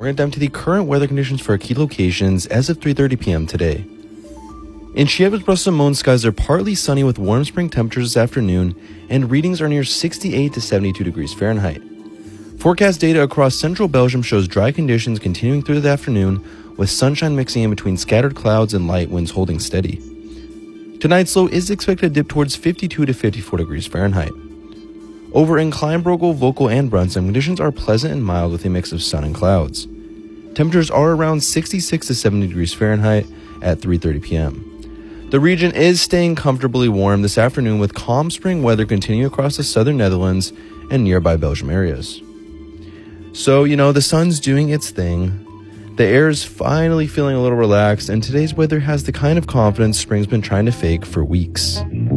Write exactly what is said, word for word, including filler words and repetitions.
we're going to dive into the current weather conditions for our key locations as of three thirty p.m. today. In Chiapas-Bros-Simon, skies are partly sunny with warm spring temperatures this afternoon, and readings are near sixty-eight to seventy-two degrees Fahrenheit. Forecast data across central Belgium shows dry conditions continuing through the afternoon, with sunshine mixing in between scattered clouds and light winds holding steady. Tonight's low is expected to dip towards fifty-two to fifty-four degrees Fahrenheit. Over in Kleinbrogel, Vogel, and Brunsum, conditions are pleasant and mild with a mix of sun and clouds. Temperatures are around sixty-six to seventy degrees Fahrenheit at three thirty p.m. The region is staying comfortably warm this afternoon with calm spring weather continuing across the southern Netherlands and nearby Belgium areas. So, you know, the sun's doing its thing. The air is finally feeling a little relaxed, and today's weather has the kind of confidence spring's been trying to fake for weeks.